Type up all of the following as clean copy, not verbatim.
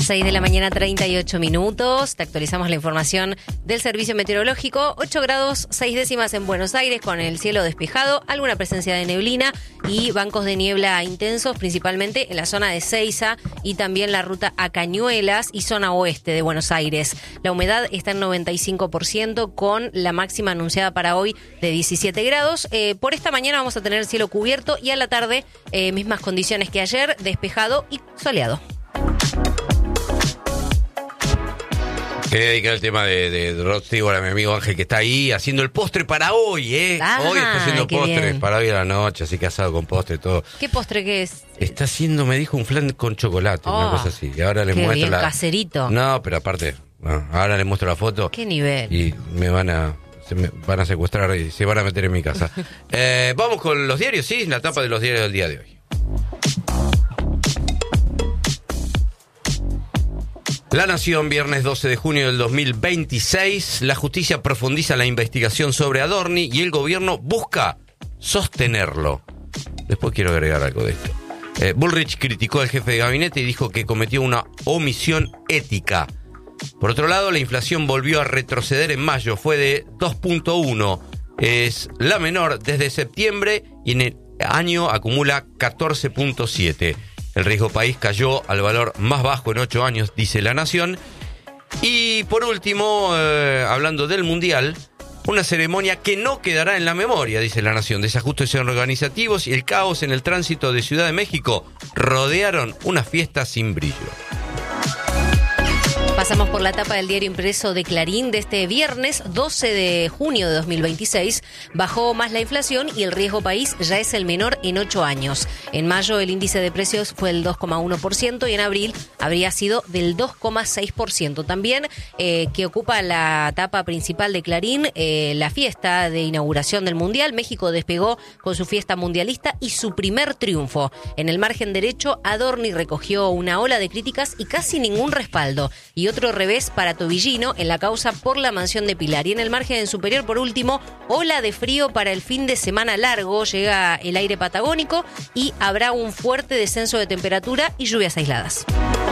6 de la mañana, 38 minutos. Te actualizamos la información del Servicio Meteorológico. 8 grados 6 décimas en Buenos Aires, con el cielo despejado, alguna presencia de neblina y bancos de niebla intensos, principalmente en la zona de Seiza y también la ruta a Cañuelas y zona oeste de Buenos Aires. La humedad está en 95%, con la máxima anunciada para hoy de 17 grados. Por esta mañana vamos a tener el cielo cubierto y a la tarde mismas condiciones que ayer, despejado y soleado. Quería dedicar el tema de Rod Stewart a mi amigo Ángel, que está ahí haciendo el postre para hoy, ¿eh? Hoy está haciendo postre para hoy a la noche, así que asado con postre y todo. ¿Qué postre que es? Está haciendo, me dijo, un flan con chocolate, una cosa así. Y ahora les muestro bien, caserito. No, pero aparte, ahora les muestro la foto. ¿Qué nivel? Y me van a secuestrar y se van a meter en mi casa. Vamos con los diarios, sí, la tapa de los diarios del día de hoy. La Nación, viernes 12 de junio del 2026. La justicia profundiza la investigación sobre Adorni y el gobierno busca sostenerlo. Después quiero agregar algo de esto. Bullrich criticó al jefe de gabinete y dijo que cometió una omisión ética. Por otro lado, la inflación volvió a retroceder en mayo. Fue de 2.1. Es la menor desde septiembre y en el año acumula 14.7. El riesgo país cayó al valor más bajo en 8 años, dice La Nación. Y por último, hablando del Mundial, una ceremonia que no quedará en la memoria, dice La Nación. Desajustes organizativos y el caos en el tránsito de Ciudad de México rodearon una fiesta sin brillo. Pasamos por la tapa del diario impreso de Clarín de este viernes 12 de junio de 2026. Bajó más la inflación y el riesgo país ya es el menor en 8 años. En mayo el índice de precios fue el 2,1% y en abril habría sido del 2,6%. También que ocupa la tapa principal de Clarín, la fiesta de inauguración del Mundial. México despegó con su fiesta mundialista y su primer triunfo. En el margen derecho, Adorni recogió una ola de críticas y casi ningún respaldo. Y otro revés para Tobillino en la causa por la mansión de Pilar. Y en el margen superior, por último, ola de frío para el fin de semana largo. Llega el aire patagónico y habrá un fuerte descenso de temperatura y lluvias aisladas.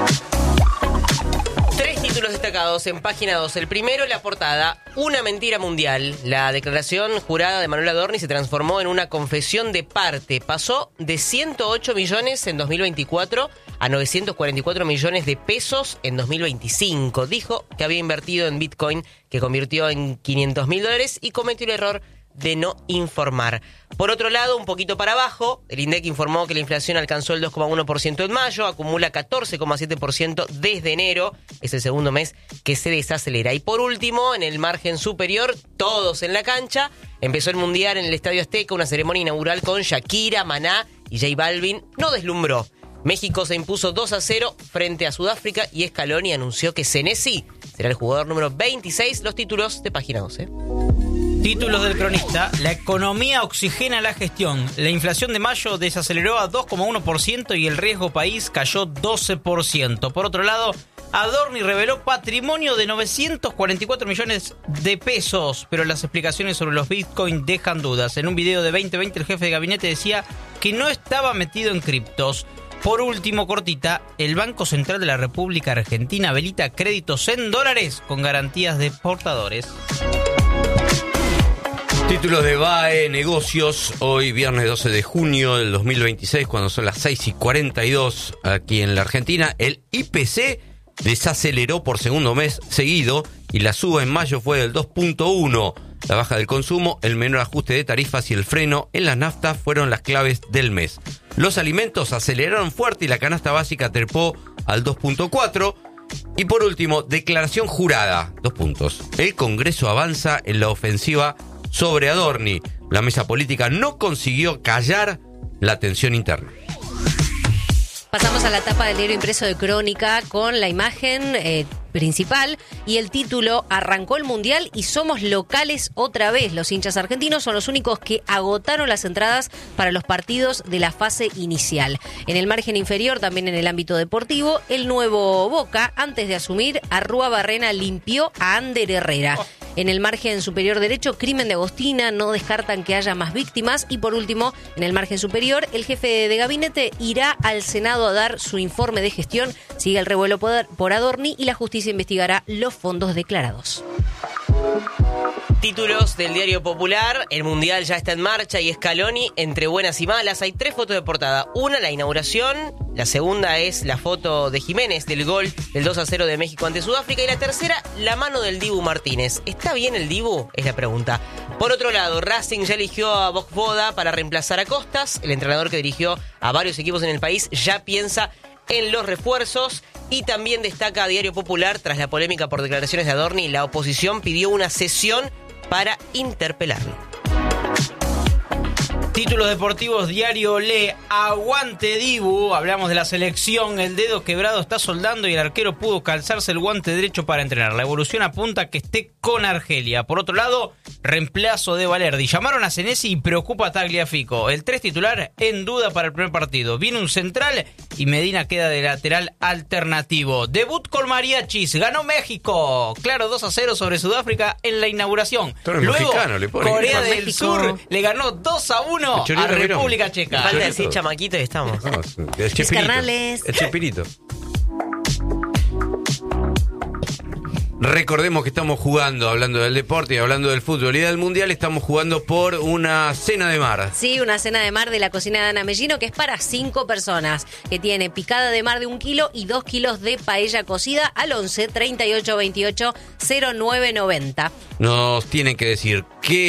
Tres títulos destacados en página 2. El primero, la portada, una mentira mundial. La declaración jurada de Manuel Adorni se transformó en una confesión de parte. Pasó de 108 millones en 2024 a 944 millones de pesos en 2025. Dijo que había invertido en Bitcoin, que convirtió en $500.000 y cometió el error de no informar. Por otro lado, un poquito para abajo, el INDEC informó que la inflación alcanzó el 2,1% en mayo, acumula 14,7% desde enero, es el segundo mes que se desacelera. Y por último, en el margen superior, todos en la cancha, empezó el Mundial en el Estadio Azteca, una ceremonia inaugural con Shakira, Maná y J Balvin. No deslumbró. México se impuso 2-0 frente a Sudáfrica y Scaloni anunció que Senesi será el jugador número 26. Los títulos de página 12. Títulos del cronista. La economía oxigena la gestión. La inflación de mayo desaceleró a 2,1% y el riesgo país cayó 12%. Por otro lado, Adorni reveló patrimonio de 944 millones de pesos, pero las explicaciones sobre los Bitcoin dejan dudas. En un video de 2020 el jefe de gabinete decía que no estaba metido en criptos. Por último, cortita, el Banco Central de la República Argentina habilita créditos en dólares con garantías de portadores. Títulos de BAE Negocios, hoy viernes 12 de junio del 2026, cuando son las 6:42 aquí en la Argentina. El IPC desaceleró por segundo mes seguido y la suba en mayo fue del 2.1. La baja del consumo, el menor ajuste de tarifas y el freno en las naftas fueron las claves del mes. Los alimentos aceleraron fuerte y la canasta básica trepó al 2.4. Y por último, declaración jurada, 2 puntos. El Congreso avanza en la ofensiva sobre Adorni. La mesa política no consiguió callar la tensión interna. Pasamos a la tapa del diario impreso de Crónica con la imagen principal y el título: arrancó el Mundial y somos locales otra vez. Los hinchas argentinos son los únicos que agotaron las entradas para los partidos de la fase inicial. En el margen inferior, también en el ámbito deportivo, el nuevo Boca, antes de asumir, Arrúa Barrena limpió a Ander Herrera. En el margen superior derecho, crimen de Agostina, no descartan que haya más víctimas. Y por último, en el margen superior, el jefe de gabinete irá al Senado a dar su informe de gestión. Sigue el revuelo por Adorni y la justicia investigará los fondos declarados. Títulos del Diario Popular: el Mundial ya está en marcha y Scaloni entre buenas y malas. Hay 3 fotos de portada. Una, la inauguración. La segunda es la foto de Jiménez del gol del 2-0 de México ante Sudáfrica. Y la tercera, la mano del Dibu Martínez. ¿Está bien el Dibu? Es la pregunta. Por otro lado, Racing ya eligió a Vojvoda para reemplazar a Costas. El entrenador que dirigió a varios equipos en el país ya piensa en los refuerzos. Y también destaca a Diario Popular: tras la polémica por declaraciones de Adorni, la oposición pidió una sesión para interpelarlo. Títulos deportivos, Diario Le, aguante Dibu. Hablamos de la selección, el dedo quebrado está soldando y el arquero pudo calzarse el guante derecho para entrenar. La evolución apunta a que esté con Argelia. Por otro lado, reemplazo de Valerdi. Llamaron a Senesi y preocupa a Tagliafico. El 3 titular en duda para el primer partido. Viene un central y Medina queda de lateral alternativo. Debut con mariachis, ganó México. Claro, 2-0 sobre Sudáfrica en la inauguración. Luego, mexicano, le pone Corea del México. Sur le ganó 2-1 a República Checa. Falta decir chamaquito y estamos. No, el Chespirito. Carnales. El Chespirito. Recordemos que estamos jugando, hablando del deporte y hablando del fútbol y del mundial, estamos jugando por una cena de mar. Sí, una cena de mar de la cocina de Ana Mellino, que es para 5 personas, que tiene picada de mar de 1 kilo y 2 kilos de paella cocida al 11 38 28 09 90. Nos tienen que decir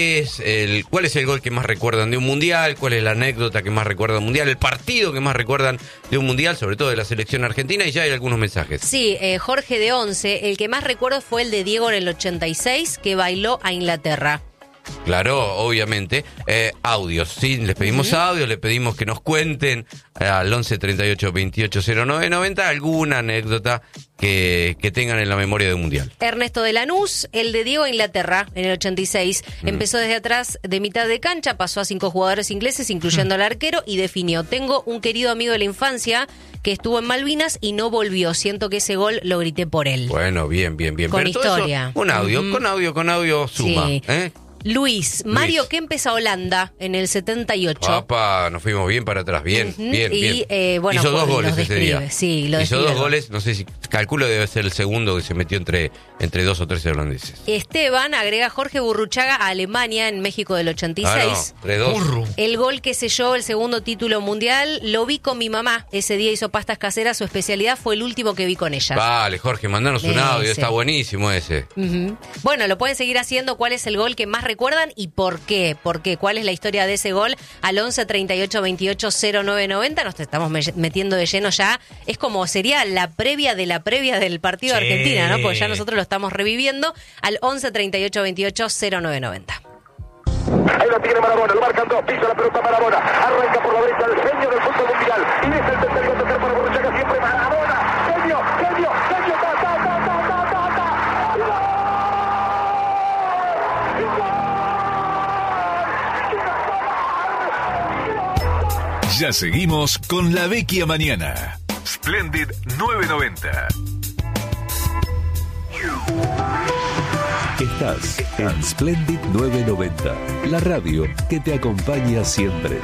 cuál es el gol que más recuerdan de un mundial, cuál es la anécdota que más recuerdan de un mundial, el partido que más recuerdan de un mundial, sobre todo de la selección argentina, y ya hay algunos mensajes. Sí, Jorge de 11, el que más recuerdo fue el de Diego en el 86, que bailó a Inglaterra. Claro, obviamente. Audios, sí, les pedimos audios, les pedimos que nos cuenten al 11 38 28 09 90 alguna anécdota que tengan en la memoria de un mundial. Ernesto de Lanús, el de Diego a Inglaterra en el 86, empezó desde atrás de mitad de cancha, pasó a 5 jugadores ingleses, incluyendo al arquero, y definió: tengo un querido amigo de la infancia que estuvo en Malvinas y no volvió. Siento que ese gol lo grité por él. Bueno, bien. Con Pero todo historia. eso, con audio suma. Sí. Luis, Mario Kempes a Holanda en el 78. Papá, nos fuimos bien para atrás, bien. Y, bueno, hizo 2 pues, goles los ese describe, día. sí, lo hizo describe. 2 goles, no sé si calculo debe ser el segundo que se metió entre 2 o 3 holandeses. Esteban agrega Jorge Burruchaga a Alemania en México del 86. 3-2. El gol que selló el segundo título mundial lo vi con mi mamá. Ese día hizo pastas caseras, su especialidad fue el último que vi con ella. Vale, Jorge, mandanos un audio, está buenísimo ese. Bueno, lo pueden seguir haciendo. ¿Cuál es el gol que más recuerdan y por qué? ¿Cuál es la historia de ese gol? Al 11 38 28 09 90. Nos estamos metiendo de lleno ya. Es como sería la previa del partido de Argentina, ¿no? Porque ya nosotros lo estamos reviviendo. Al 11 38 28 09 90. Ahí lo tiene Maradona, lo marcan 2, pisa la pelota Maradona, arranca por la derecha el genio del fútbol mundial, y es el tercero a tocar para Burruchaga, siempre Maradona, genio, Ya seguimos con la Vecchia Mañana. Splendid 990. Estás en Splendid 990, la radio que te acompaña siempre.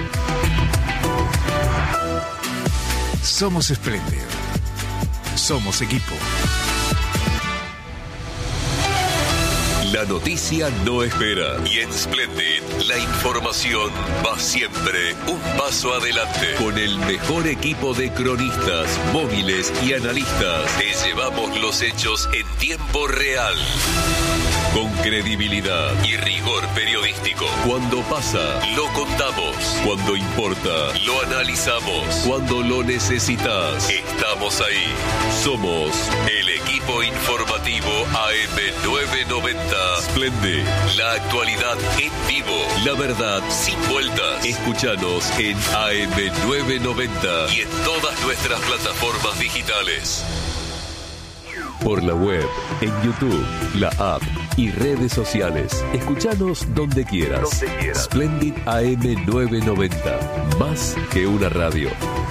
Somos Splendid. Somos equipo. La noticia no espera y en Splendid la información va siempre un paso adelante. Con el mejor equipo de cronistas, móviles y analistas, te llevamos los hechos en tiempo real. Con credibilidad y rigor periodístico. Cuando pasa, lo contamos. Cuando importa, lo analizamos. Cuando lo necesitas, estamos ahí. Somos el equipo informativo AM990. Splendid, la actualidad en vivo. La verdad sin vueltas. Escúchanos en AM990 y en todas nuestras plataformas digitales. Por la web, en YouTube, la app y redes sociales. Escúchanos donde quieras. Splendid AM990. Más que una radio.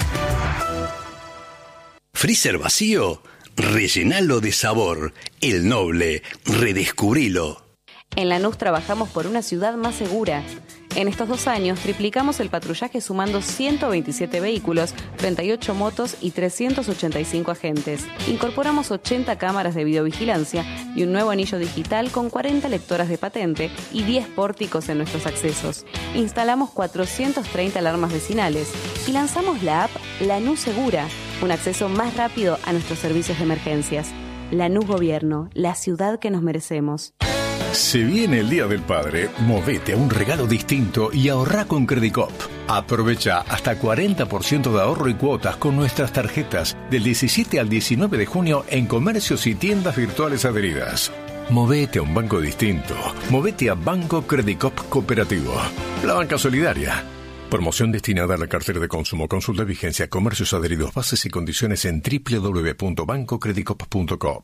Freezer vacío, rellenalo de sabor. El Noble, redescubrilo. En Lanús trabajamos por una ciudad más segura. En estos 2 años triplicamos el patrullaje sumando 127 vehículos, 38 motos y 385 agentes. Incorporamos 80 cámaras de videovigilancia y un nuevo anillo digital con 40 lectoras de patente y 10 pórticos en nuestros accesos. Instalamos 430 alarmas vecinales y lanzamos la app Lanús Segura, un acceso más rápido a nuestros servicios de emergencias. Lanús Gobierno, la ciudad que nos merecemos. Se viene el Día del Padre, movete a un regalo distinto y ahorrá con Credicop. Aprovecha hasta 40% de ahorro y cuotas con nuestras tarjetas del 17 al 19 de junio en comercios y tiendas virtuales adheridas. Movete a un banco distinto. Movete a Banco Credicop Cooperativo. La banca solidaria. Promoción destinada a la cartera de consumo. Consulta vigencia, comercios adheridos, bases y condiciones en www.bancocredicop.com.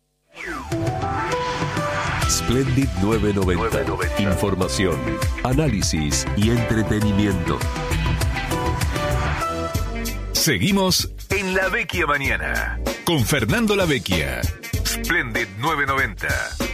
Splendid 990. Información, análisis y entretenimiento. Seguimos en La Vecchia Mañana con Fernando La Vecchia. Splendid 990.